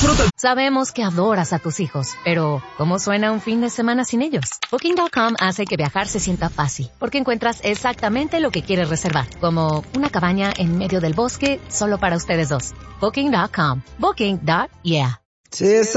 Disfruta. Sabemos que adoras a tus hijos, pero ¿cómo suena un fin de semana sin ellos? Booking.com hace que viajar se sienta fácil, porque encuentras exactamente lo que quieres reservar, como una cabaña en medio del bosque solo para ustedes dos. Booking.com. Booking.yeah. Sí,